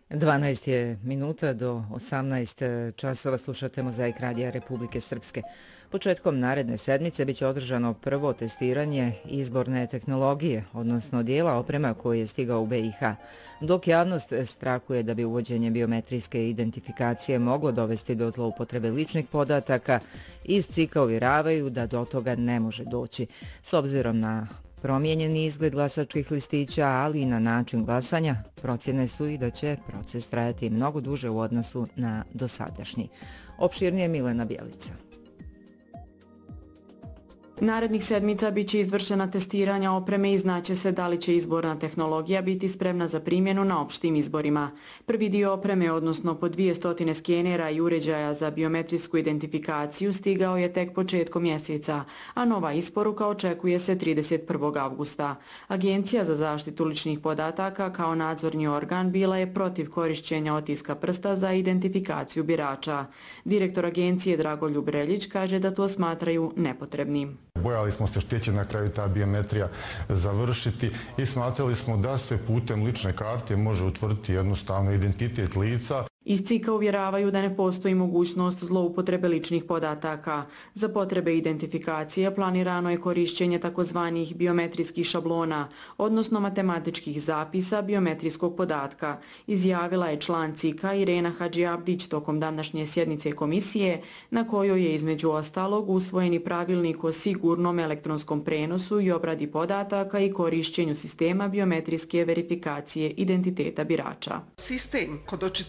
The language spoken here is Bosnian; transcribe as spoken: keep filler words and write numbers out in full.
dvanaest je minuta do osamnaest časova, slušate Mozaik radija Republike Srpske. Početkom naredne sedmice biće održano prvo testiranje izborne tehnologije, odnosno dijela oprema koji je stigao u B i H, dok javnost strahuje da bi uvođenje biometrijske identifikacije moglo dovesti do zloupotrebe ličnih podataka. Iz C I K-a uvjeravaju da do toga ne može doći. S obzirom na promijenjeni izgled glasačkih listića, ali i na način glasanja, procjene su i da će proces trajati mnogo duže u odnosu na dosadašnji. Opširnije Milena Bjelica. Narednih sedmica biće izvršena testiranja opreme i znaće se da li će izborna tehnologija biti spremna za primjenu na opštim izborima. Prvi dio opreme, odnosno po dvije stotine skenera i uređaja za biometrijsku identifikaciju, stigao je tek početkom mjeseca, a nova isporuka očekuje se trideset prvog avgusta. Agencija za zaštitu ličnih podataka kao nadzorni organ bila je protiv korišćenja otiska prsta za identifikaciju birača. Direktor agencije Dragoljub Reljić kaže da to smatraju nepotrebnim. Bojali smo se što će na kraju ta biometrija završiti i smatrali smo da se putem lične karte može utvrditi jednostavno identitet lica. Iz C I K-a uvjeravaju da ne postoji mogućnost zloupotrebe ličnih podataka. Za potrebe identifikacije planirano je korišćenje takozvanih biometrijskih šablona, odnosno matematičkih zapisa biometrijskog podatka, izjavila je član C I K-a Irena Hadžiabdić tokom današnje sjednice komisije, na kojoj je između ostalog usvojeni pravilnik o sigurnom elektronskom prenosu i obradi podataka i korišćenju sistema biometrijske verifikacije identiteta birača. Sistem kod